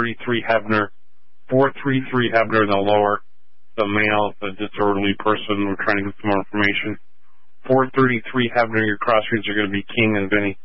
433 Hebner. 433 Hebner, the lower, the male, the disorderly person. We're trying to get some more information. 433 Hebner, your crossreads are going to be King and Vinny.